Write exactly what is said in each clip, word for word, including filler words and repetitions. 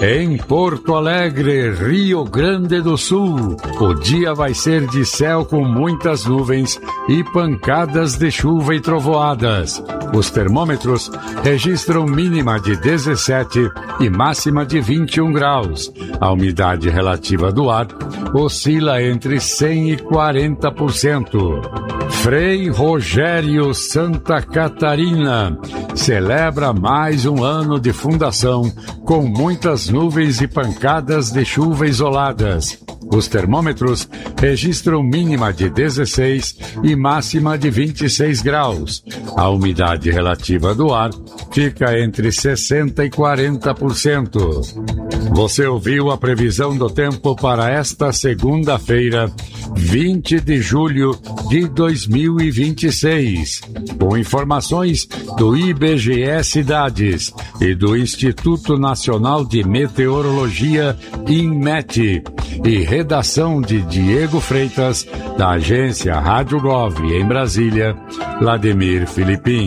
Em Porto Alegre, Rio Grande do Sul, o dia vai ser de céu com muitas nuvens e pancadas de chuva e trovoadas. Os termômetros registram mínima de dezessete e máxima de vinte e um graus. A umidade relativa do ar oscila entre cem e quarenta por cento. Frei Rogério Santa Catarina celebra mais um ano de fundação com muitas nuvens e pancadas de chuva isoladas. Os termômetros registram mínima de dezesseis e máxima de vinte e seis graus. A umidade relativa do ar fica entre sessenta e quarenta por cento. Você ouviu a previsão do tempo para esta segunda-feira, vinte de julho de dois mil e vinte e seis, com informações do I B G E Cidades e do Instituto Nacional de Meteorologia, INMET, e redação de Diego Freitas, da agência Rádio Gov em Brasília, Vladimir Filipim.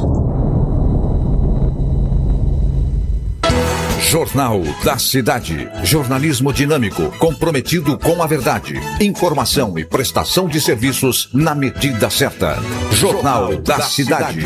Jornal da Cidade. Jornalismo dinâmico, comprometido com a verdade. Informação e prestação de serviços na medida certa. Jornal da Cidade.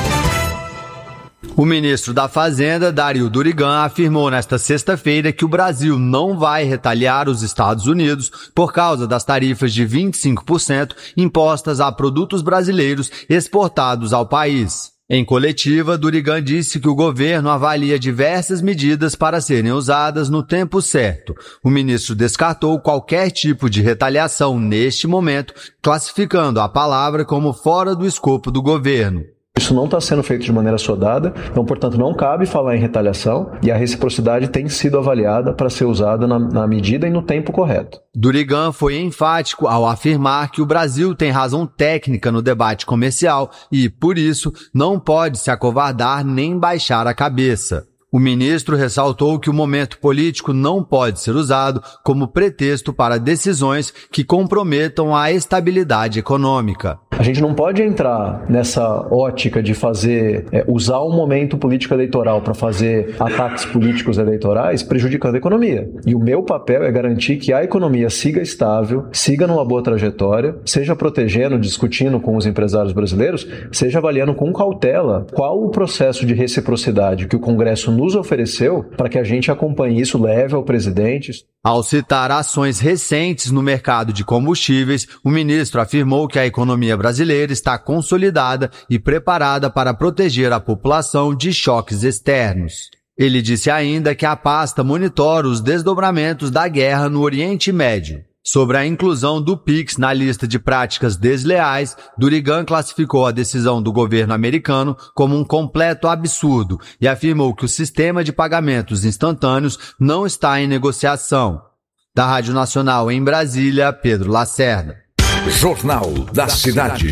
O ministro da Fazenda, Dario Durigan, afirmou nesta sexta-feira que o Brasil não vai retaliar os Estados Unidos por causa das tarifas de vinte e cinco por cento impostas a produtos brasileiros exportados ao país. Em coletiva, Durigan disse que o governo avalia diversas medidas para serem usadas no tempo certo. O ministro descartou qualquer tipo de retaliação neste momento, classificando a palavra como fora do escopo do governo. Isso não está sendo feito de maneira sodada, então, portanto, não cabe falar em retaliação e a reciprocidade tem sido avaliada para ser usada na, na medida e no tempo correto. Durigan foi enfático ao afirmar que o Brasil tem razão técnica no debate comercial e, por isso, não pode se acovardar nem baixar a cabeça. O ministro ressaltou que o momento político não pode ser usado como pretexto para decisões que comprometam a estabilidade econômica. A gente não pode entrar nessa ótica de fazer, é, usar o momento político eleitoral para fazer ataques políticos eleitorais prejudicando a economia. E o meu papel é garantir que a economia siga estável, siga numa boa trajetória, seja protegendo, discutindo com os empresários brasileiros, seja avaliando com cautela qual o processo de reciprocidade que o Congresso nos ofereceu para que a gente acompanhe isso, leve ao presidente. Ao citar ações recentes no mercado de combustíveis, o ministro afirmou que a economia brasileira está consolidada e preparada para proteger a população de choques externos. Ele disse ainda que a pasta monitora os desdobramentos da guerra no Oriente Médio. Sobre a inclusão do Pix na lista de práticas desleais, Durigan classificou a decisão do governo americano como um completo absurdo e afirmou que o sistema de pagamentos instantâneos não está em negociação. Da Rádio Nacional em Brasília, Pedro Lacerda. Jornal da Cidade.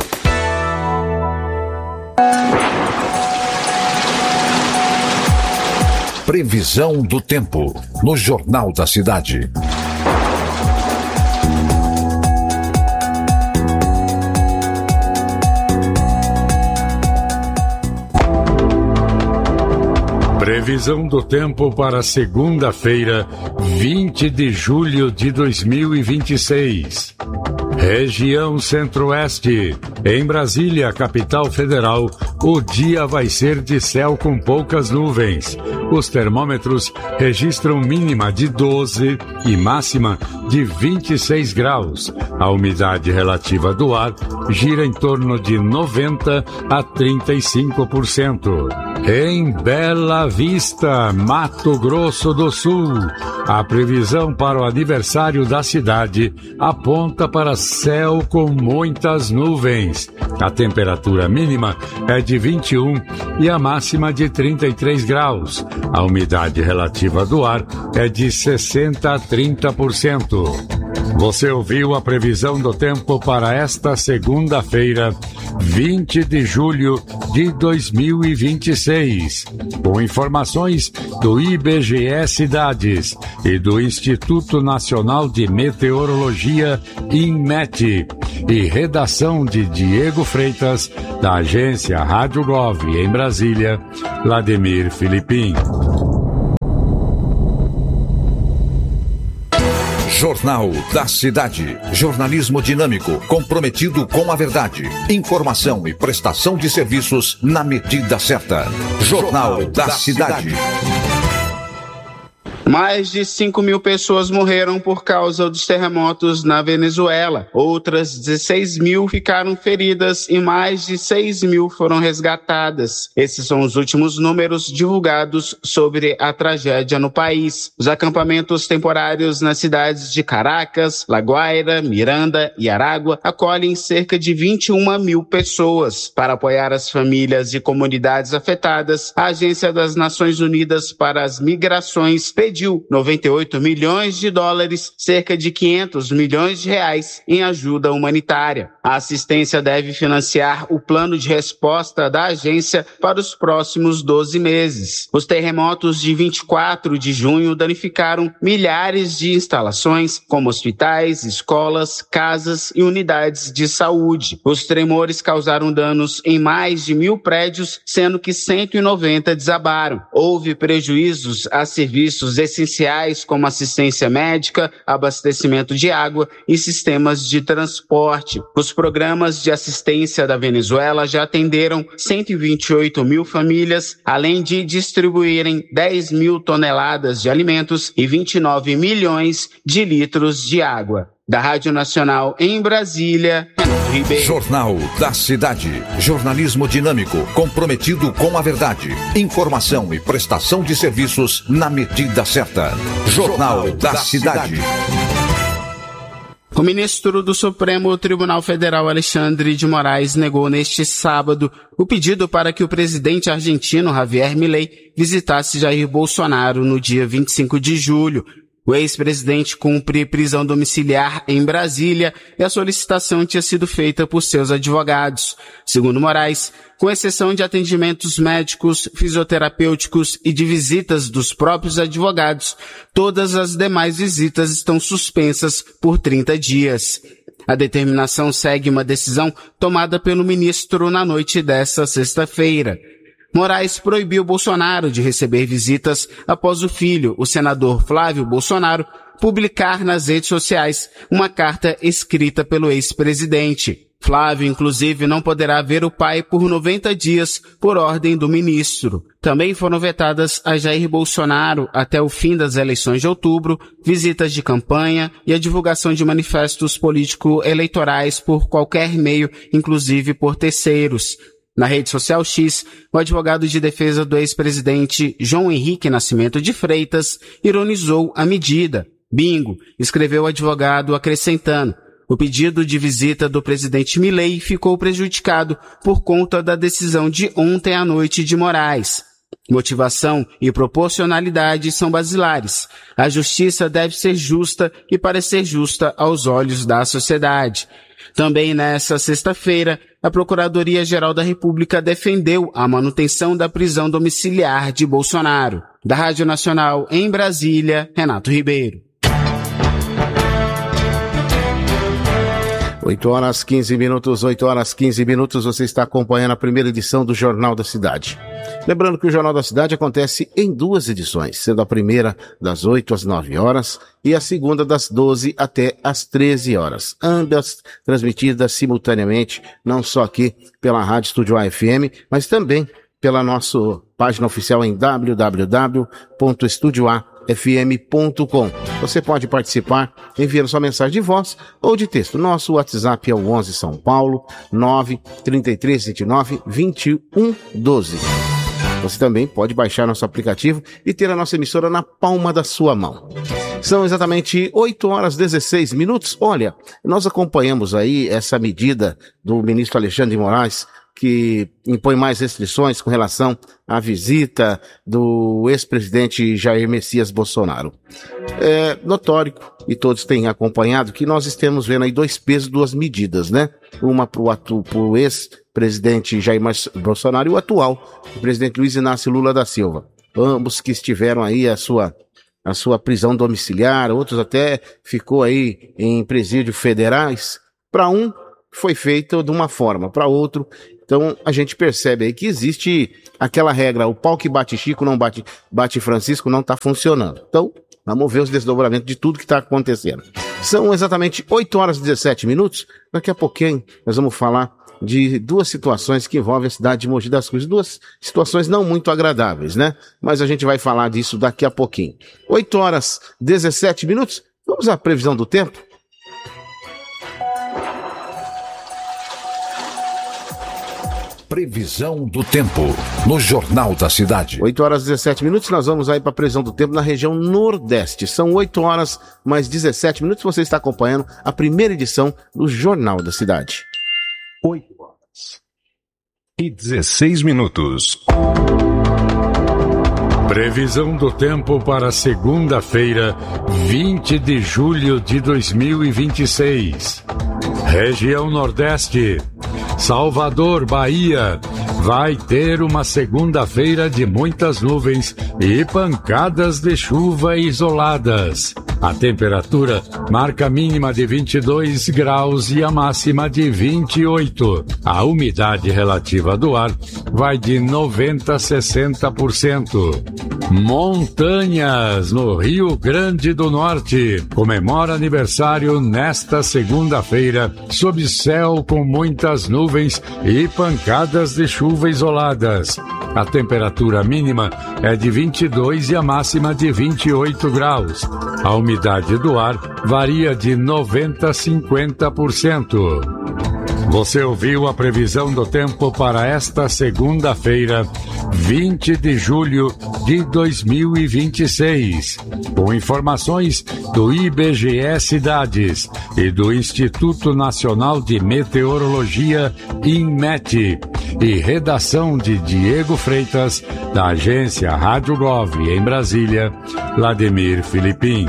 Previsão do tempo no Jornal da Cidade. Previsão do tempo para segunda-feira, vinte de julho de dois mil e vinte e seis. Região Centro-Oeste. Em Brasília, capital federal, o dia vai ser de céu com poucas nuvens. Os termômetros registram mínima de doze e máxima de vinte e seis graus. A umidade relativa do ar gira em torno de noventa a trinta e cinco por cento. Em Bela Vista, Mato Grosso do Sul, a previsão para o aniversário da cidade aponta para céu com muitas nuvens. A temperatura mínima é de vinte e um e a máxima de trinta e três graus. A umidade relativa do ar é de sessenta a trinta por cento. Você ouviu a previsão do tempo para esta segunda-feira, vinte de julho de dois mil e vinte e seis, com informações do I B G E Cidades e do Instituto Nacional de Meteorologia, INMET, e redação de Diego Freitas, da agência Rádio Gov em Brasília, Vladimir Filipim. Jornal da Cidade. Jornalismo dinâmico, comprometido com a verdade. Informação e prestação de serviços na medida certa. Jornal da Cidade. Mais de cinco mil pessoas morreram por causa dos terremotos na Venezuela. Outras dezesseis mil ficaram feridas e mais de seis mil foram resgatadas. Esses são os últimos números divulgados sobre a tragédia no país. Os acampamentos temporários nas cidades de Caracas, La Guaira, Miranda e Aragua acolhem cerca de vinte e uma mil pessoas. Para apoiar as famílias e comunidades afetadas, a Agência das Nações Unidas para as Migrações pediu noventa e oito milhões de dólares, cerca de quinhentos milhões de reais, em ajuda humanitária. A assistência deve financiar o plano de resposta da agência para os próximos doze meses. Os terremotos de vinte e quatro de junho danificaram milhares de instalações, como hospitais, escolas, casas e unidades de saúde. Os tremores causaram danos em mais de mil prédios, sendo que cento e noventa desabaram. Houve prejuízos a serviços essenciais como assistência médica, abastecimento de água e sistemas de transporte. Os programas de assistência da Venezuela já atenderam cento e vinte e oito mil famílias, além de distribuírem dez mil toneladas de alimentos e vinte e nove milhões de litros de água. Da Rádio Nacional em Brasília, Renato Ribeiro. Jornal da Cidade. Jornalismo dinâmico, comprometido com a verdade. Informação e prestação de serviços na medida certa. Jornal da Cidade. O ministro do Supremo Tribunal Federal, Alexandre de Moraes, negou neste sábado o pedido para que o presidente argentino, Javier Milei, visitasse Jair Bolsonaro no dia vinte e cinco de julho. O ex-presidente cumpre prisão domiciliar em Brasília e a solicitação tinha sido feita por seus advogados. Segundo Moraes, com exceção de atendimentos médicos, fisioterapêuticos e de visitas dos próprios advogados, todas as demais visitas estão suspensas por trinta dias. A determinação segue uma decisão tomada pelo ministro na noite desta sexta-feira. Moraes proibiu Bolsonaro de receber visitas após o filho, o senador Flávio Bolsonaro, publicar nas redes sociais uma carta escrita pelo ex-presidente. Flávio, inclusive, não poderá ver o pai por noventa dias por ordem do ministro. Também foram vetadas a Jair Bolsonaro até o fim das eleições de outubro, visitas de campanha e a divulgação de manifestos político-eleitorais por qualquer meio, inclusive por terceiros. Na rede social X, o advogado de defesa do ex-presidente João Henrique Nascimento de Freitas ironizou a medida. Bingo, escreveu o advogado acrescentando: o pedido de visita do presidente Milei ficou prejudicado por conta da decisão de ontem à noite de Moraes. Motivação e proporcionalidade são basilares. A justiça deve ser justa e parecer justa aos olhos da sociedade. Também nesta sexta-feira, a Procuradoria-Geral da República defendeu a manutenção da prisão domiciliar de Bolsonaro. Da Rádio Nacional em Brasília, Renato Ribeiro. oito horas quinze minutos, oito horas quinze minutos, você está acompanhando a primeira edição do Jornal da Cidade. Lembrando que o Jornal da Cidade acontece em duas edições, sendo a primeira das oito às nove horas e a segunda das doze até às treze horas. Ambas transmitidas simultaneamente, não só aqui pela Rádio Estúdio A F M, mas também pela nossa página oficial em w w w ponto estúdio a f m ponto com. Você pode participar enviando sua mensagem de voz ou de texto. Nosso WhatsApp é o onze São Paulo nove três três vinte e nove vinte e um doze. Você também pode baixar nosso aplicativo e ter a nossa emissora na palma da sua mão. São exatamente oito horas e dezesseis minutos. Olha, nós acompanhamos aí essa medida do ministro Alexandre de Moraes, que impõe mais restrições com relação à visita do ex-presidente Jair Messias Bolsonaro. É notório, e todos têm acompanhado, que nós estamos vendo aí dois pesos, duas medidas, né? Uma para o ex-presidente Jair Bolsonaro e o atual, o presidente Luiz Inácio Lula da Silva. Ambos que estiveram aí a sua, a sua prisão domiciliar, outros até ficou aí em presídios federais. Para um foi feito de uma forma, para outro. Então a gente percebe aí que existe aquela regra, o pau que bate Chico não bate, bate Francisco, não está funcionando. Então Vamos ver os desdobramentos de tudo que está acontecendo. São exatamente oito horas e dezessete minutos. Daqui a pouquinho nós vamos falar de duas situações que envolvem a cidade de Mogi das Cruzes. Duas situações não muito agradáveis, né? Mas a gente vai falar disso daqui a pouquinho. oito horas e dezessete minutos. Vamos à previsão do tempo? Previsão do tempo no Jornal da Cidade. oito horas e dezessete minutos, nós vamos aí para a previsão do tempo na região Nordeste. São oito horas mais dezessete minutos, você está acompanhando a primeira edição do Jornal da Cidade. oito horas e dezesseis minutos. Previsão do tempo para segunda-feira, vinte de julho de dois mil e vinte e seis. Região Nordeste. Salvador, Bahia, vai ter uma segunda-feira de muitas nuvens e pancadas de chuva isoladas. A temperatura marca a mínima de vinte e dois graus e a máxima de vinte e oito. A umidade relativa do ar vai de noventa a sessenta por cento. Montanhas, no Rio Grande do Norte, comemora aniversário nesta segunda-feira, sob céu com muitas nuvens e pancadas de chuva isoladas. A temperatura mínima é de vinte e dois e a máxima de vinte e oito graus. A umidade do ar varia de noventa a cinquenta por cento. Você ouviu a previsão do tempo para esta segunda-feira, vinte de julho de dois mil e vinte e seis, com informações do I B G E Cidades e do Instituto Nacional de Meteorologia, INMET, e redação de Diego Freitas, da agência Rádio Gov em Brasília, Vladimir Filipim.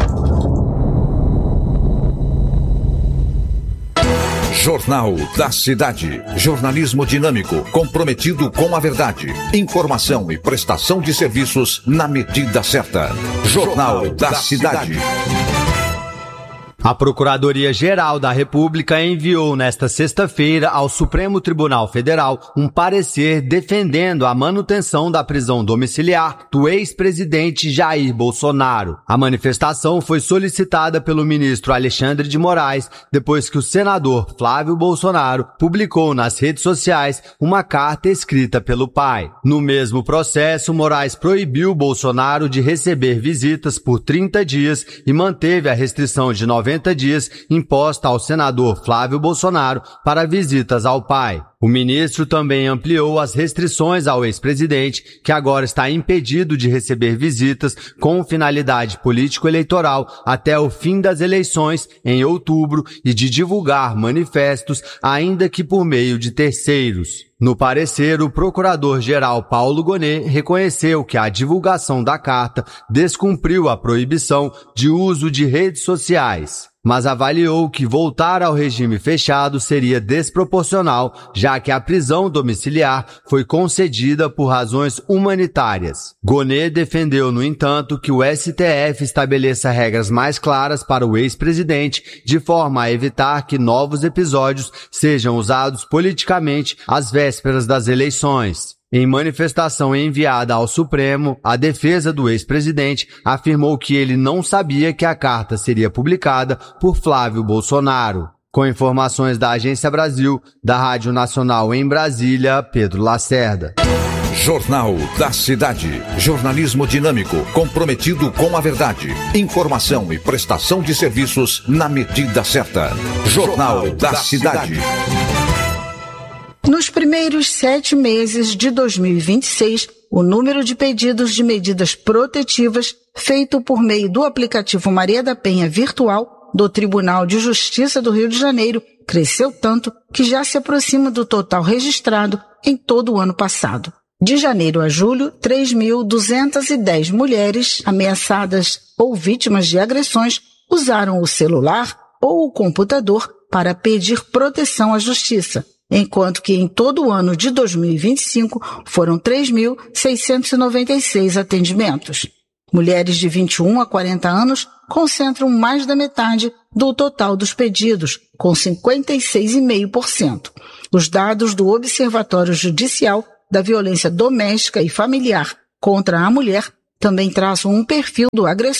Jornal da Cidade. Jornalismo dinâmico, comprometido com a verdade. Informação e prestação de serviços na medida certa. Jornal da Cidade. A Procuradoria-Geral da República enviou nesta sexta-feira ao Supremo Tribunal Federal um parecer defendendo a manutenção da prisão domiciliar do ex-presidente Jair Bolsonaro. A manifestação foi solicitada pelo ministro Alexandre de Moraes depois que o senador Flávio Bolsonaro publicou nas redes sociais uma carta escrita pelo pai. No mesmo processo, Moraes proibiu Bolsonaro de receber visitas por trinta dias e manteve a restrição de noventa dias imposta ao senador Flávio Bolsonaro para visitas ao pai. O ministro também ampliou as restrições ao ex-presidente, que agora está impedido de receber visitas com finalidade político-eleitoral até o fim das eleições, em outubro, e de divulgar manifestos, ainda que por meio de terceiros. No parecer, o procurador-geral Paulo Gonet reconheceu que a divulgação da carta descumpriu a proibição de uso de redes sociais, mas avaliou que voltar ao regime fechado seria desproporcional, já que a prisão domiciliar foi concedida por razões humanitárias. Gonet defendeu, no entanto, que o S T F estabeleça regras mais claras para o ex-presidente, de forma a evitar que novos episódios sejam usados politicamente às vésperas das eleições. Em manifestação enviada ao Supremo, a defesa do ex-presidente afirmou que ele não sabia que a carta seria publicada por Flávio Bolsonaro. Com informações da Agência Brasil, da Rádio Nacional em Brasília, Pedro Lacerda. Jornal da Cidade. Jornalismo dinâmico, comprometido com a verdade. Informação e prestação de serviços na medida certa. Jornal da Cidade. Nos primeiros sete meses de dois mil e vinte e seis, o número de pedidos de medidas protetivas feito por meio do aplicativo Maria da Penha Virtual do Tribunal de Justiça do Rio de Janeiro cresceu tanto que já se aproxima do total registrado em todo o ano passado. De janeiro a julho, três mil duzentas e dez mulheres ameaçadas ou vítimas de agressões usaram o celular ou o computador para pedir proteção à justiça, enquanto que em todo o ano de dois mil e vinte e cinco foram três mil seiscentos e noventa e seis atendimentos. Mulheres de vinte e um a quarenta anos concentram mais da metade do total dos pedidos, com cinquenta e seis vírgula cinco por cento. Os dados do Observatório Judicial da Violência Doméstica e Familiar contra a Mulher também traçam um perfil do agressor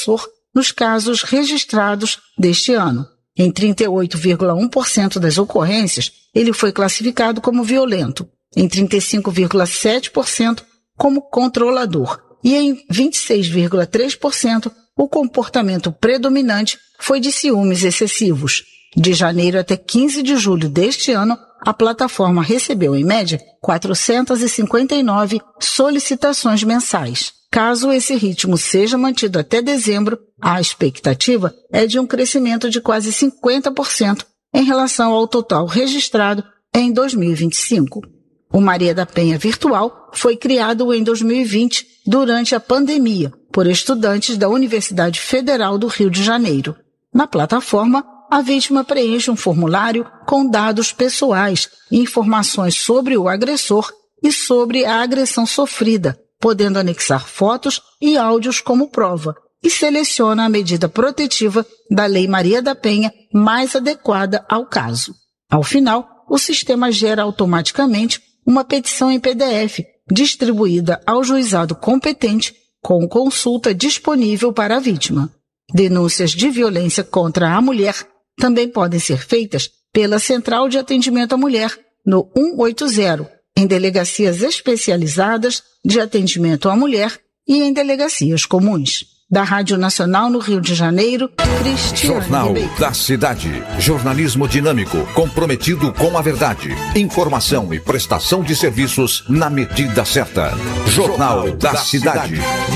nos casos registrados deste ano. Em trinta e oito vírgula um por cento das ocorrências, ele foi classificado como violento, em trinta e cinco vírgula sete por cento como controlador e em vinte e seis vírgula três por cento o comportamento predominante foi de ciúmes excessivos. De janeiro até quinze de julho deste ano, a plataforma recebeu, em média, quatrocentas e cinquenta e nove solicitações mensais. Caso esse ritmo seja mantido até dezembro, a expectativa é de um crescimento de quase cinquenta por cento em relação ao total registrado em dois mil e vinte e cinco. O Maria da Penha Virtual foi criado em dois mil e vinte, durante a pandemia, por estudantes da Universidade Federal do Rio de Janeiro. Na plataforma, a vítima preenche um formulário com dados pessoais e informações sobre o agressor e sobre a agressão sofrida, podendo anexar fotos e áudios como prova, e seleciona a medida protetiva da Lei Maria da Penha mais adequada ao caso. Ao final, o sistema gera automaticamente uma petição em P D F, distribuída ao juizado competente, com consulta disponível para a vítima. Denúncias de violência contra a mulher também podem ser feitas pela Central de Atendimento à Mulher, no cento e oitenta, em delegacias especializadas de atendimento à mulher e em delegacias comuns. Da Rádio Nacional no Rio de Janeiro, Cristiane Jornal Ribeiro. da Cidade. Jornalismo dinâmico, comprometido com a verdade. Informação e prestação de serviços na medida certa. Jornal da Cidade.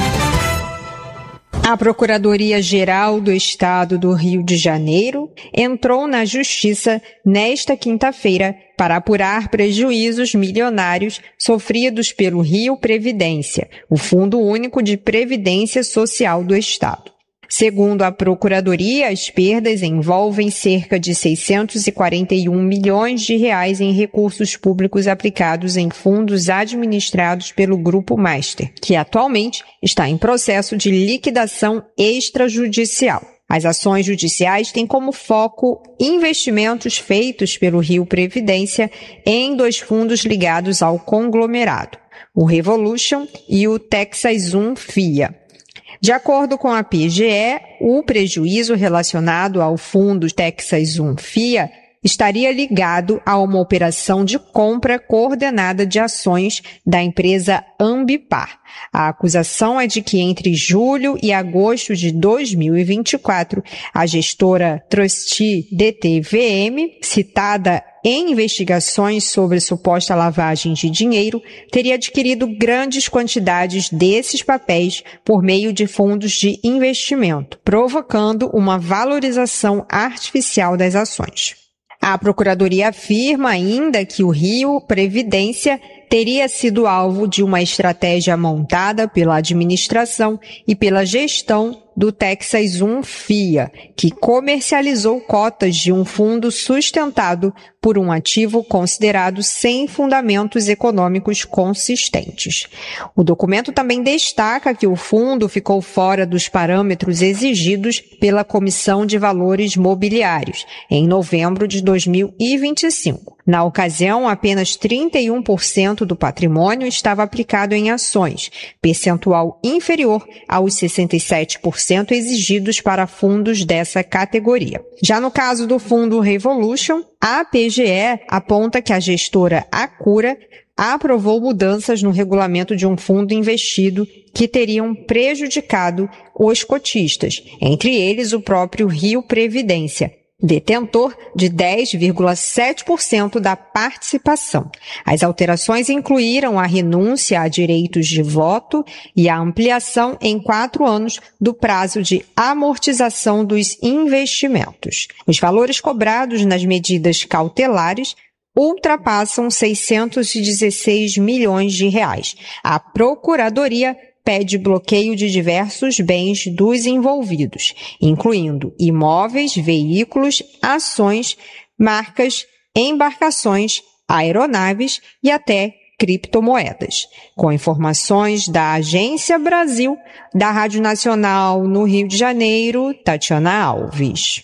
A Procuradoria-Geral do Estado do Rio de Janeiro entrou na Justiça nesta quinta-feira para apurar prejuízos milionários sofridos pelo Rio Previdência, o Fundo Único de Previdência Social do Estado. Segundo a Procuradoria, as perdas envolvem cerca de seiscentos e quarenta e um milhões de reais em recursos públicos aplicados em fundos administrados pelo Grupo Master, que atualmente está em processo de liquidação extrajudicial. As ações judiciais têm como foco investimentos feitos pelo Rio Previdência em dois fundos ligados ao conglomerado, o Revolution e o Texas um F I A. De acordo com a P G E, o prejuízo relacionado ao fundo Texas um F I A estaria ligado a uma operação de compra coordenada de ações da empresa Ambipar. A acusação é de que entre julho e agosto de dois mil e vinte e quatro, a gestora Trustee D T V M, citada em investigações sobre suposta lavagem de dinheiro, teria adquirido grandes quantidades desses papéis por meio de fundos de investimento, provocando uma valorização artificial das ações. A Procuradoria afirma ainda que o Rio Previdência teria sido alvo de uma estratégia montada pela administração e pela gestão do Texas um F I A, que comercializou cotas de um fundo sustentado por um ativo considerado sem fundamentos econômicos consistentes. O documento também destaca que o fundo ficou fora dos parâmetros exigidos pela Comissão de Valores Mobiliários em novembro de dois mil e vinte e cinco. Na ocasião, apenas trinta e um por cento do patrimônio estava aplicado em ações, percentual inferior aos sessenta e sete por cento exigidos para fundos dessa categoria. Já no caso do fundo Revolution, a P G E aponta que a gestora Acura aprovou mudanças no regulamento de um fundo investido que teriam prejudicado os cotistas, entre eles o próprio Rio Previdência, detentor de dez vírgula sete por cento da participação. As alterações incluíram a renúncia a direitos de voto e a ampliação em quatro anos do prazo de amortização dos investimentos. Os valores cobrados nas medidas cautelares ultrapassam seiscentos e dezesseis milhões de reais. A Procuradoria pede bloqueio de diversos bens dos envolvidos, incluindo imóveis, veículos, ações, marcas, embarcações, aeronaves e até criptomoedas. Com informações da Agência Brasil, da Rádio Nacional no Rio de Janeiro, Tatiana Alves.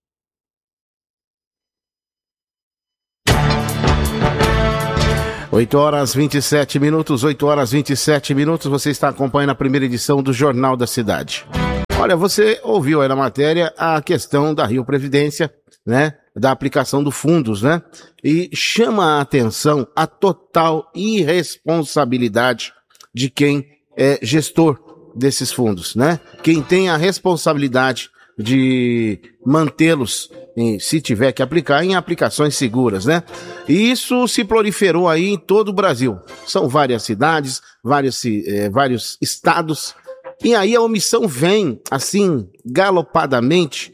oito horas e vinte e sete minutos, oito horas e vinte e sete minutos, você está acompanhando a primeira edição do Jornal da Cidade. Olha, você ouviu aí na matéria a questão da Rio Previdência, né? Da aplicação dos fundos, né? E chama a atenção a total irresponsabilidade de quem é gestor desses fundos, né? Quem tem a responsabilidade de mantê-los, em, se tiver que aplicar, em aplicações seguras, né? E isso se proliferou aí em todo o Brasil. São várias cidades, vários, eh, vários estados, e aí a omissão vem, assim, galopadamente,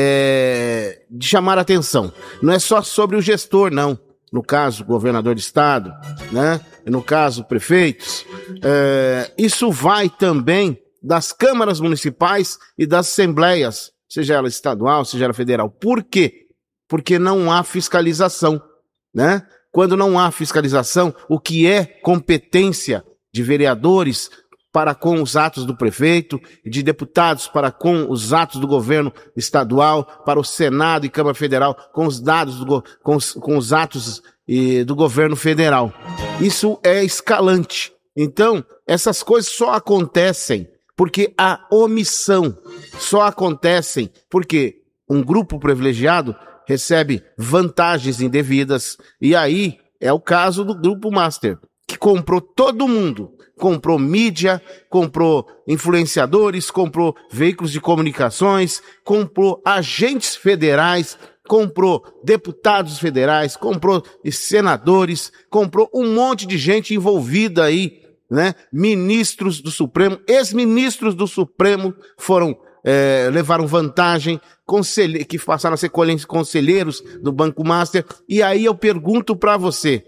é, de chamar a atenção. Não é só sobre o gestor, não. No caso, governador de estado, né? No caso, prefeitos. É, isso vai também das câmaras municipais e das assembleias, seja ela estadual, seja ela federal. Por quê? Porque não há fiscalização, né? Quando não há fiscalização, o que é competência de vereadores para com os atos do prefeito, de deputados para com os atos do governo estadual, para o Senado e Câmara Federal com os dados do, com, os, com os atos e, do governo federal. Isso é escalante. Então, essas coisas só acontecem porque a omissão, só acontecem porque um grupo privilegiado recebe vantagens indevidas, e aí é o caso do Grupo Master, que comprou todo mundo. Comprou mídia, comprou influenciadores, comprou veículos de comunicações, comprou agentes federais, comprou deputados federais, comprou senadores, comprou um monte de gente envolvida aí, né? Ministros do Supremo, ex-ministros do Supremo foram, é, levaram vantagem, conselhe- que passaram a ser conselheiros do Banco Master. E aí eu pergunto para você,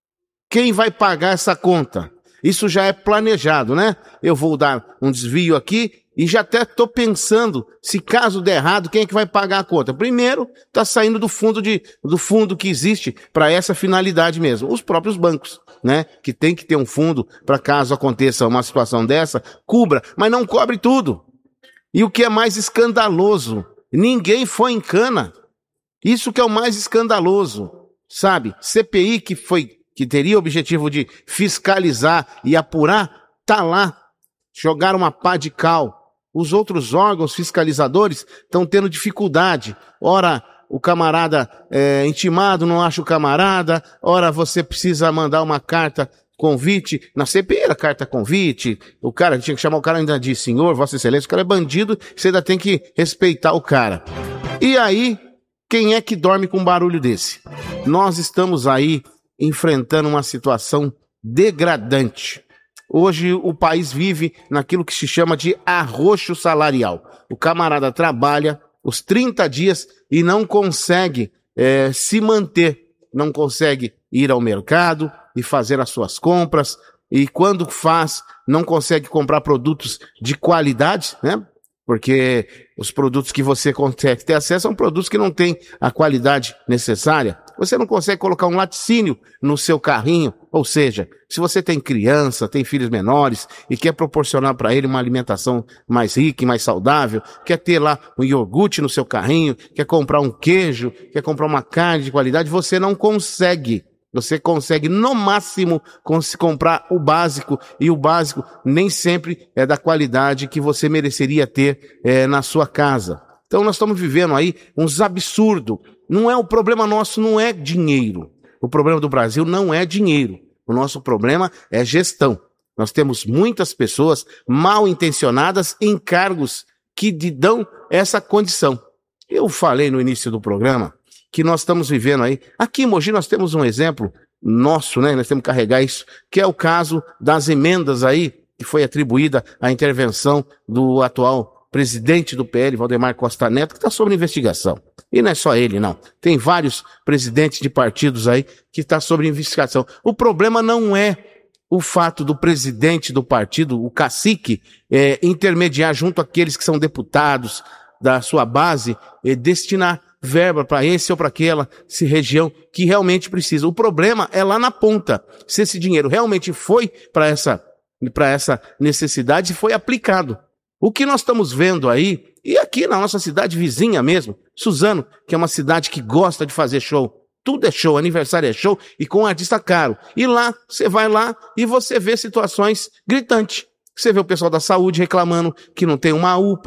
quem vai pagar essa conta? Isso já é planejado, né? Eu vou dar um desvio aqui e já até estou pensando, se caso der errado, quem é que vai pagar a conta? Primeiro, está saindo do fundo, de, do fundo que existe para essa finalidade mesmo. Os próprios bancos, né? Que tem que ter um fundo para caso aconteça uma situação dessa, cubra, mas não cobre tudo. E o que é mais escandaloso, ninguém foi em cana. Isso que é o mais escandaloso, sabe? C P I que foi... que teria o objetivo de fiscalizar e apurar, tá lá. Jogaram uma pá de cal. Os outros órgãos fiscalizadores estão tendo dificuldade. Ora, o camarada é intimado, não acha o camarada. Ora, você precisa mandar uma carta convite. Na C P I era carta convite. O cara tinha que chamar o cara ainda de senhor, vossa excelência. O cara é bandido, você ainda tem que respeitar o cara. E aí, quem é que dorme com um barulho desse? Nós estamos aí enfrentando uma situação degradante. Hoje o país vive naquilo que se chama de arroxo salarial. O camarada trabalha os trinta dias e não consegue é, se manter, não consegue ir ao mercado e fazer as suas compras, e quando faz, não consegue comprar produtos de qualidade, né? Porque os produtos que você consegue ter acesso são produtos que não têm a qualidade necessária. Você não consegue colocar um laticínio no seu carrinho. Ou seja, se você tem criança, tem filhos menores e quer proporcionar para ele uma alimentação mais rica e mais saudável, quer ter lá um iogurte no seu carrinho, quer comprar um queijo, quer comprar uma carne de qualidade, você não consegue. Você consegue, no máximo, comprar o básico, e o básico nem sempre é da qualidade que você mereceria ter é, na sua casa. Então nós estamos vivendo aí uns absurdos. Não é o problema nosso, não é dinheiro. O problema do Brasil não é dinheiro. O nosso problema é gestão. Nós temos muitas pessoas mal intencionadas em cargos que dão essa condição. Eu falei no início do programa que nós estamos vivendo aí. Aqui em Mogi nós temos um exemplo nosso, né? Nós temos que carregar isso, que é o caso das emendas aí, que foi atribuída à intervenção do atual presidente do P L, Valdemar Costa Neto, que está sob investigação. E não é só ele, não. Tem vários presidentes de partidos aí que estão sob investigação. O problema não é o fato do presidente do partido, o cacique, é, intermediar junto àqueles que são deputados da sua base, e destinar verba para esse ou para aquela se região que realmente precisa. O problema é lá na ponta. Se esse dinheiro realmente foi para essa, para essa necessidade e foi aplicado. O que nós estamos vendo aí, e aqui na nossa cidade vizinha mesmo, Suzano, que é uma cidade que gosta de fazer show. Tudo é show, aniversário é show, e com um artista caro. E lá, você vai lá e você vê situações gritantes. Você vê o pessoal da saúde reclamando que não tem uma U P A,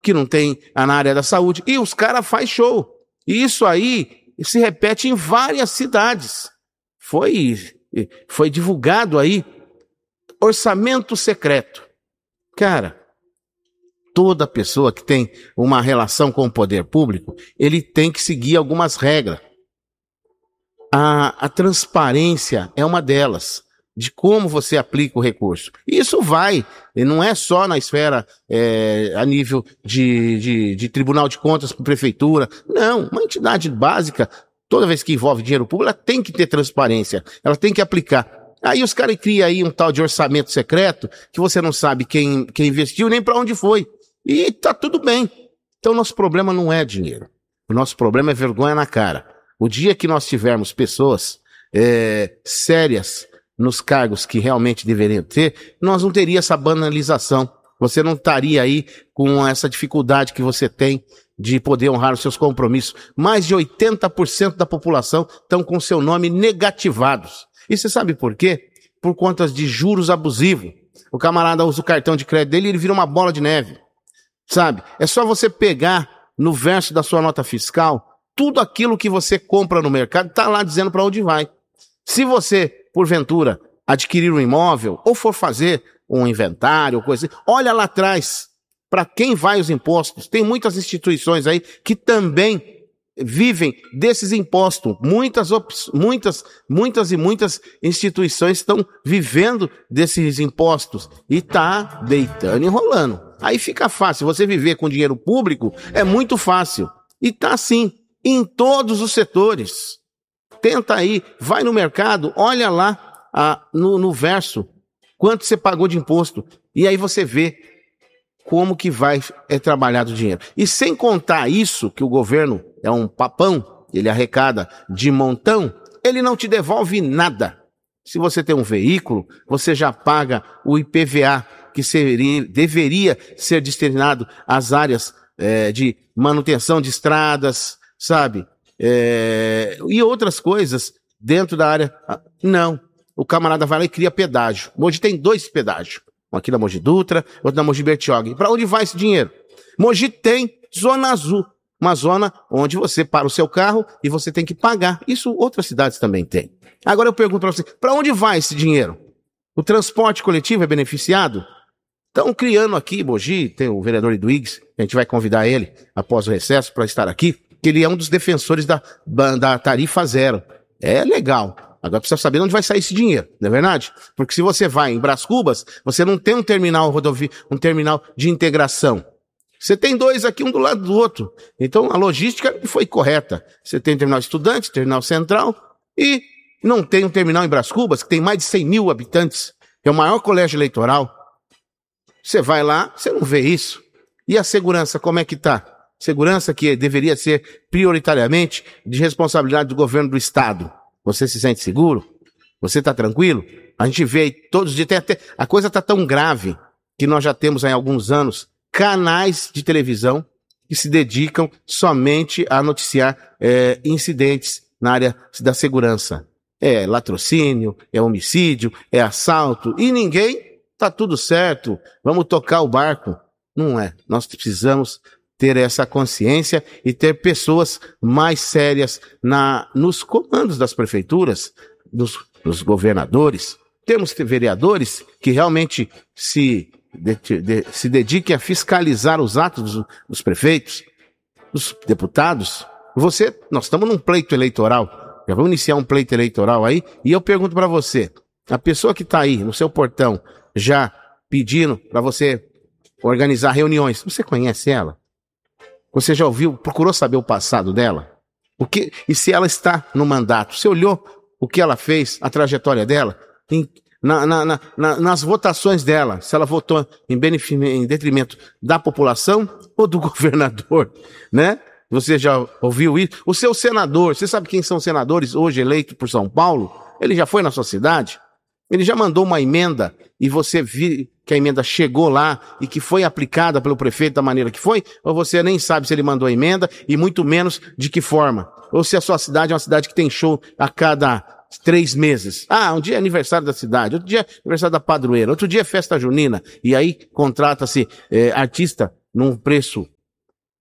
que não tem na área da saúde. E os caras fazem show. E isso aí se repete em várias cidades. Foi, foi divulgado aí orçamento secreto. Cara, toda pessoa que tem uma relação com o poder público, ele tem que seguir algumas regras. A, a transparência é uma delas, de como você aplica o recurso. E isso vai, e não é só na esfera é, a nível de, de, de Tribunal de Contas, prefeitura. Não, uma entidade básica, toda vez que envolve dinheiro público, ela tem que ter transparência, ela tem que aplicar. Aí os caras criam aí um tal de orçamento secreto, que você não sabe quem, quem investiu nem para onde foi. E tá tudo bem. Então nosso problema não é dinheiro. O nosso problema é vergonha na cara. O dia que nós tivermos pessoas é, sérias nos cargos que realmente deveriam ter, nós não teríamos essa banalização. Você não estaria aí com essa dificuldade que você tem de poder honrar os seus compromissos. Mais de oitenta por cento da população estão com seu nome negativados. E você sabe por quê? Por conta de juros abusivos. O camarada usa o cartão de crédito dele e ele vira uma bola de neve. Sabe? É só você pegar no verso da sua nota fiscal tudo aquilo que você compra no mercado, está lá dizendo para onde vai. Se você, porventura, adquirir um imóvel ou for fazer um inventário, coisa assim, olha lá atrás para quem vai os impostos. Tem muitas instituições aí que também vivem desses impostos. Muitas, muitas, muitas e muitas instituições estão vivendo desses impostos e tá deitando e enrolando. Aí fica fácil. Você viver com dinheiro público é muito fácil. E tá assim, em todos os setores. Tenta aí, vai no mercado, olha lá ah, no, no verso quanto você pagou de imposto. E aí você vê como que vai é trabalhado o dinheiro. E sem contar isso, que o governo é um papão, ele arrecada de montão, ele não te devolve nada. Se você tem um veículo, você já paga o I P V A, que seria, deveria ser destinado às áreas é, de manutenção de estradas, sabe? É, e outras coisas dentro da área. Não. O camarada vai lá e cria pedágio. Mogi tem dois pedágios. Um aqui na Mogi Dutra, outro na Mogi Bertioga. Para onde vai esse dinheiro? Mogi tem zona azul. Uma zona onde você para o seu carro e você tem que pagar. Isso outras cidades também têm. Agora eu pergunto para você, para onde vai esse dinheiro? O transporte coletivo é beneficiado? Estão criando aqui, Mogi, tem o vereador Eduígues, a gente vai convidar ele após o recesso para estar aqui, que ele é um dos defensores da, da tarifa zero. É legal. Agora precisa saber onde vai sair esse dinheiro, não é verdade? Porque se você vai em Brás Cubas, você não tem um terminal rodovi... um terminal de integração. Você tem dois aqui, um do lado do outro. Então a logística foi correta. Você tem terminal estudante, terminal central, e não tem um terminal em Brás Cubas, que tem mais de cem mil habitantes, que é o maior colégio eleitoral. Você vai lá, você não vê isso. E a segurança, como é que tá? Segurança que deveria ser prioritariamente de responsabilidade do governo do estado. Você se sente seguro? Você está tranquilo? A gente vê aí todos os dias, tem até, a coisa está tão grave que nós já temos há alguns anos canais de televisão que se dedicam somente a noticiar é, incidentes na área da segurança. É latrocínio, é homicídio, é assalto, e ninguém, tá tudo certo, vamos tocar o barco. Não é. Nós precisamos ter essa consciência e ter pessoas mais sérias na, nos comandos das prefeituras, dos, dos governadores. Temos vereadores que realmente se, de, de, se dediquem a fiscalizar os atos dos, dos prefeitos, dos deputados. Você, nós estamos num pleito eleitoral, já vamos iniciar um pleito eleitoral aí, e eu pergunto para você, a pessoa que está aí no seu portão já pedindo para você organizar reuniões, você conhece ela? Você já ouviu, procurou saber o passado dela? O que, e se ela está no mandato? Você olhou o que ela fez, a trajetória dela? Em, na, na, na, na, nas votações dela, se ela votou em, benefício, em detrimento da população ou do governador, né? Você já ouviu isso? O seu senador, você sabe quem são os senadores hoje eleitos por São Paulo? Ele já foi na sua cidade? Ele já mandou uma emenda e você viu que a emenda chegou lá e que foi aplicada pelo prefeito da maneira que foi? Ou você nem sabe se ele mandou a emenda e muito menos de que forma? Ou se a sua cidade é uma cidade que tem show a cada três meses? Ah, um dia é aniversário da cidade, outro dia é aniversário da padroeira, outro dia é festa junina, e aí contrata-se é, artista num preço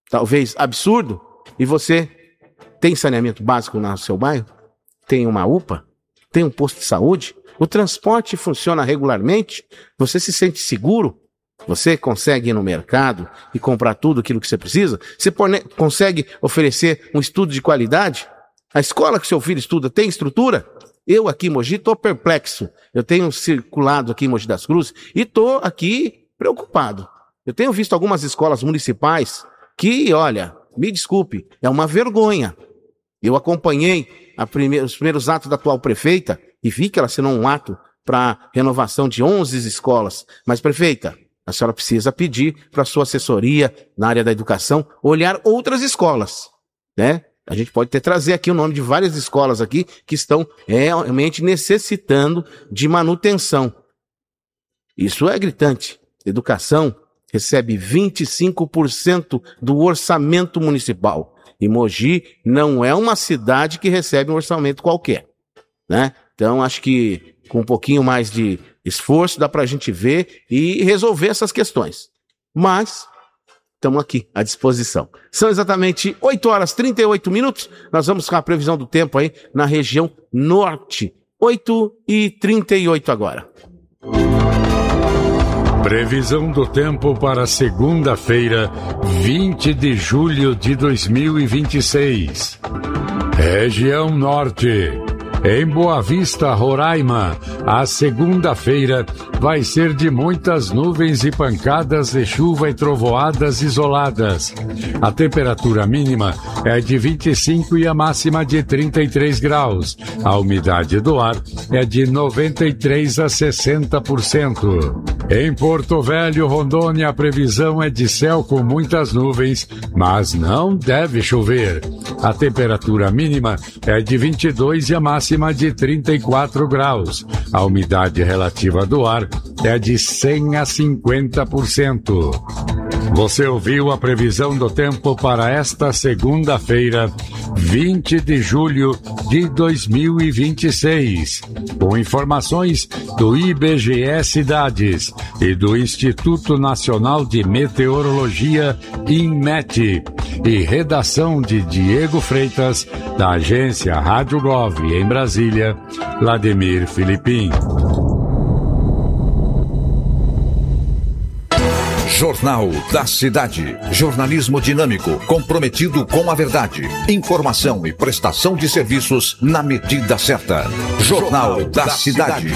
talvez absurdo, e você tem saneamento básico no seu bairro? Tem uma U P A? Tem um posto de saúde? O transporte funciona regularmente? Você se sente seguro? Você consegue ir no mercado e comprar tudo aquilo que você precisa? Você pone- consegue oferecer um estudo de qualidade? A escola que seu filho estuda tem estrutura? Eu aqui em Mogi estou perplexo. Eu tenho circulado aqui em Mogi das Cruzes e estou aqui preocupado. Eu tenho visto algumas escolas municipais que, olha, me desculpe, é uma vergonha. Eu acompanhei a prime- os primeiros atos da atual prefeita e vi que ela assinou um ato para renovação de onze escolas. Mas, prefeita, a senhora precisa pedir para a sua assessoria na área da educação olhar outras escolas, né? A gente pode até trazer aqui o nome de várias escolas aqui que estão realmente necessitando de manutenção. Isso é gritante. Educação recebe vinte e cinco por cento do orçamento municipal. E Mogi não é uma cidade que recebe um orçamento qualquer, né? Então, acho que com um pouquinho mais de esforço dá para a gente ver e resolver essas questões. Mas estamos aqui à disposição. São exatamente oito horas e trinta e oito minutos. Nós vamos com a previsão do tempo aí na região norte. oito e trinta e oito agora. Previsão do tempo para segunda-feira, vinte de julho de dois mil e vinte e seis. Região Norte. Em Boa Vista, Roraima, a segunda-feira vai ser de muitas nuvens e pancadas de chuva e trovoadas isoladas. A temperatura mínima é de vinte e cinco e a máxima de trinta e três graus. A umidade do ar é de noventa e três a sessenta por cento. Em Porto Velho, Rondônia, a previsão é de céu com muitas nuvens, mas não deve chover. A temperatura mínima é de vinte e dois e a máxima de trinta e quatro graus. A umidade relativa do ar é de cem a cinquenta por cento. Você ouviu a previsão do tempo para esta segunda-feira, vinte de julho de dois mil e vinte e seis, com informações do I B G E Cidades e do Instituto Nacional de Meteorologia, INMET, e redação de Diego Freitas, da agência Rádio Gov em Brasília, Vladimir Filipim. Jornal da Cidade. Jornalismo dinâmico, comprometido com a verdade. Informação e prestação de serviços na medida certa. Jornal da Cidade.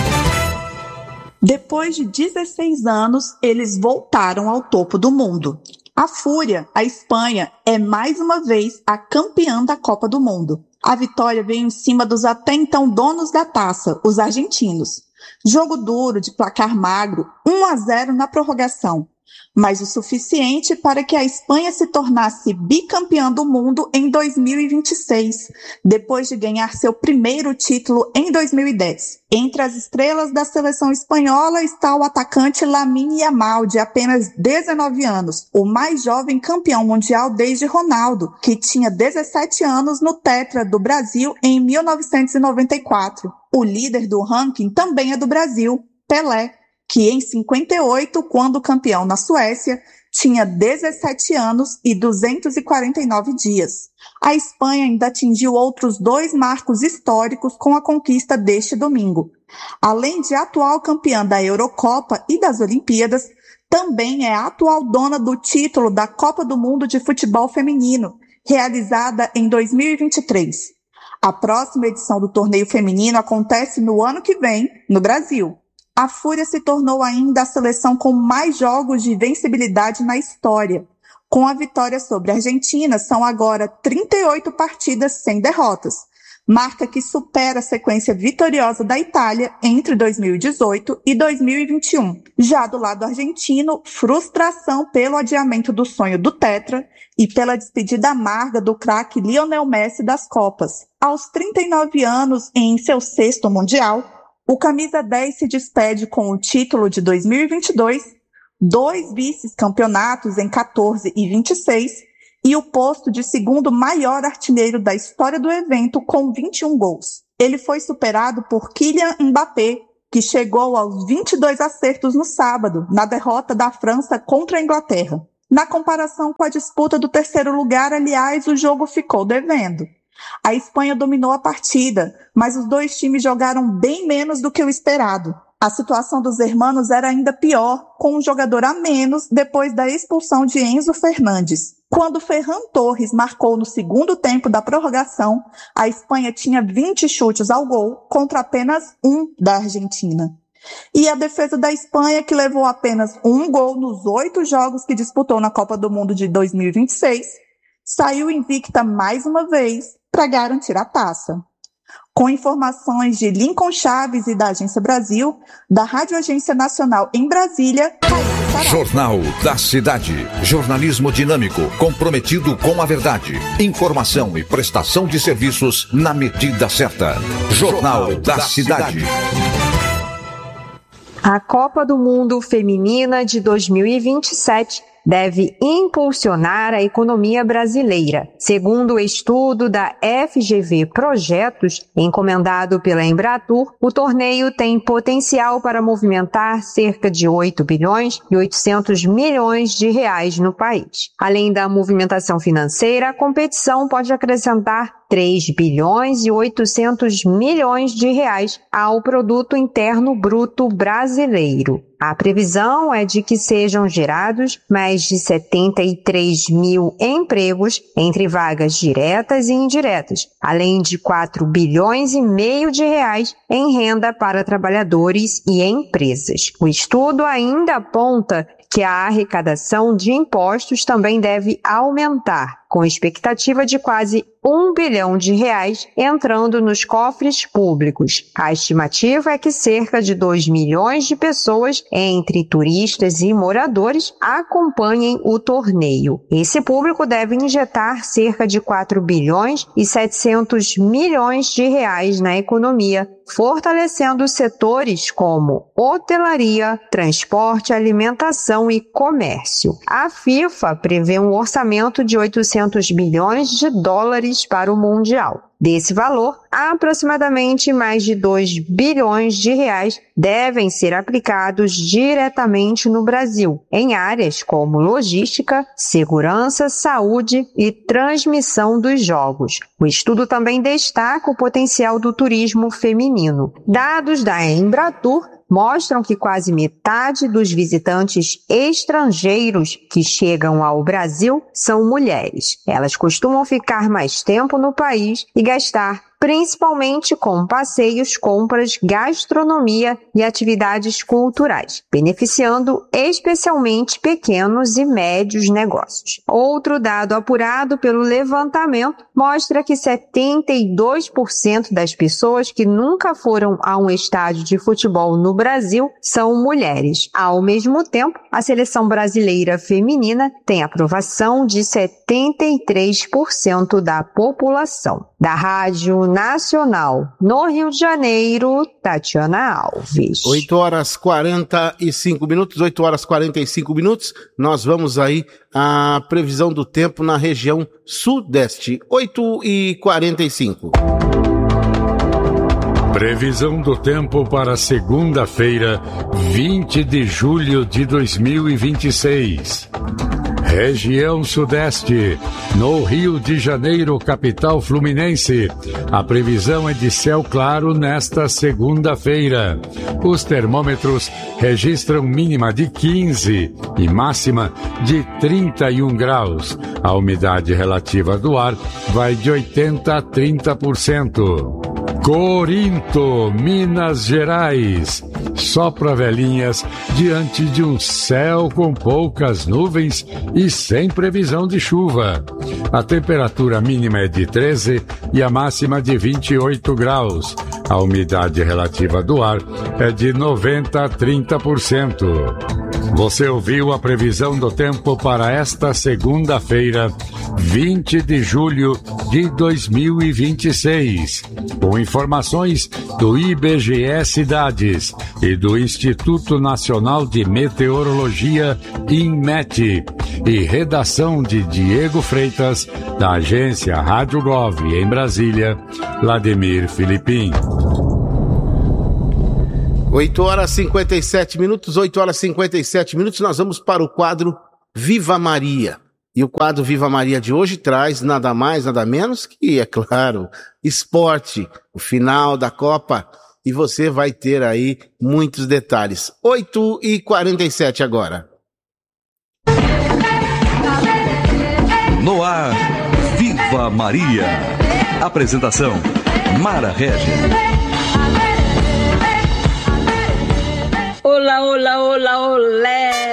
Depois de dezesseis anos, eles voltaram ao topo do mundo. A Fúria, a Espanha, é mais uma vez a campeã da Copa do Mundo. A vitória veio em cima dos até então donos da taça, os argentinos. Jogo duro, de placar magro, um a zero na prorrogação, mas o suficiente para que a Espanha se tornasse bicampeã do mundo em dois mil e vinte e seis, depois de ganhar seu primeiro título em dois mil e dez. Entre as estrelas da seleção espanhola está o atacante Lamine Yamal, de apenas dezenove anos, o mais jovem campeão mundial desde Ronaldo, que tinha dezessete anos no Tetra do Brasil em mil novecentos e noventa e quatro. O líder do ranking também é do Brasil, Pelé, que em cinquenta e oito, quando campeão na Suécia, tinha dezessete anos e duzentos e quarenta e nove dias. A Espanha ainda atingiu outros dois marcos históricos com a conquista deste domingo. Além de atual campeã da Eurocopa e das Olimpíadas, também é a atual dona do título da Copa do Mundo de Futebol Feminino, realizada em dois mil e vinte e três. A próxima edição do torneio feminino acontece no ano que vem, no Brasil. A Fúria se tornou ainda a seleção com mais jogos de vencibilidade na história. Com a vitória sobre a Argentina, são agora trinta e oito partidas sem derrotas, marca que supera a sequência vitoriosa da Itália entre dois mil e dezoito e dois mil e vinte e um. Já do lado argentino, frustração pelo adiamento do sonho do Tetra e pela despedida amarga do craque Lionel Messi das Copas. Aos trinta e nove anos, em seu sexto Mundial, o camisa dez se despede com o título de dois mil e vinte e dois, dois vice-campeonatos em quatorze e vinte e seis e o posto de segundo maior artilheiro da história do evento com vinte e um gols. Ele foi superado por Kylian Mbappé, que chegou aos vinte e dois acertos no sábado, na derrota da França contra a Inglaterra. Na comparação com a disputa do terceiro lugar, aliás, o jogo ficou devendo. A Espanha dominou a partida, mas os dois times jogaram bem menos do que o esperado. A situação dos hermanos era ainda pior, com um jogador a menos depois da expulsão de Enzo Fernandes. Quando Ferran Torres marcou no segundo tempo da prorrogação, a Espanha tinha vinte chutes ao gol contra apenas um da Argentina. E a defesa da Espanha, que levou apenas um gol nos oito jogos que disputou na Copa do Mundo de dois mil e vinte e seis, saiu invicta mais uma vez para garantir a taça. Com informações de Lincoln Chaves e da Agência Brasil, da Rádio Agência Nacional em Brasília, Jornal da Cidade. Jornalismo dinâmico, comprometido com a verdade. Informação e prestação de serviços na medida certa. Jornal da Cidade. A Copa do Mundo Feminina de dois mil e vinte e sete deve impulsionar a economia brasileira. Segundo o estudo da F G V Projetos, encomendado pela Embratur, o torneio tem potencial para movimentar cerca de oito bilhões e oitocentos milhões de reais no país. Além da movimentação financeira, a competição pode acrescentar três bilhões e oitocentos milhões de reais ao Produto Interno Bruto brasileiro. A previsão é de que sejam gerados mais de setenta e três mil empregos entre vagas diretas e indiretas, além de quatro bilhões e meio de reais em renda para trabalhadores e empresas. O estudo ainda aponta que a arrecadação de impostos também deve aumentar, com expectativa de quase um bilhão de reais entrando nos cofres públicos. A estimativa é que cerca de dois milhões de pessoas, entre turistas e moradores, acompanhem o torneio. Esse público deve injetar cerca de quatro bilhões e setecentos milhões de reais na economia, fortalecendo setores como hotelaria, transporte, alimentação e comércio. A FIFA prevê um orçamento de oitocentos milhões de dólares para o Mundial. Desse valor, aproximadamente mais de dois bilhões de reais devem ser aplicados diretamente no Brasil, em áreas como logística, segurança, saúde e transmissão dos jogos. O estudo também destaca o potencial do turismo feminino. Dados da Embratur mostram que quase metade dos visitantes estrangeiros que chegam ao Brasil são mulheres. Elas costumam ficar mais tempo no país e gastar principalmente com passeios, compras, gastronomia e atividades culturais, beneficiando especialmente pequenos e médios negócios. Outro dado apurado pelo levantamento mostra que setenta e dois por cento das pessoas que nunca foram a um estádio de futebol no Brasil são mulheres. Ao mesmo tempo, a seleção brasileira feminina tem aprovação de setenta e três por cento da população. Da Rádio Nacional, no Rio de Janeiro, Tatiana Alves. oito horas e quarenta e cinco minutos, oito horas e quarenta e cinco minutos, nós vamos aí à previsão do tempo na região sudeste, oito e quarenta e cinco. Previsão do tempo para segunda-feira, vinte de julho de dois mil e vinte e seis. Região Sudeste, no Rio de Janeiro, capital fluminense. A previsão é de céu claro nesta segunda-feira. Os termômetros registram mínima de quinze e máxima de trinta e um graus. A umidade relativa do ar vai de oitenta a trinta por cento. Corinto, Minas Gerais. Sopra velhinhas diante de um céu com poucas nuvens e sem previsão de chuva. A temperatura mínima é de treze e a máxima de vinte e oito graus. A umidade relativa do ar é de noventa a trinta por cento. Você ouviu a previsão do tempo para esta segunda-feira, vinte de julho de dois mil e vinte e seis, com informações do I B G E Cidades e do Instituto Nacional de Meteorologia, INMET, e redação de Diego Freitas, da agência Rádio Gov em Brasília, Vladimir Filipim. oito horas e cinquenta e sete minutos, oito horas e cinquenta e sete minutos, nós vamos para o quadro Viva Maria. E o quadro Viva Maria de hoje traz nada mais, nada menos que, é claro, esporte, o final da Copa. E você vai ter aí muitos detalhes. oito e quarenta e sete agora. No ar, Viva Maria. Apresentação, Mara Regis. Olá, olá, olá, olé.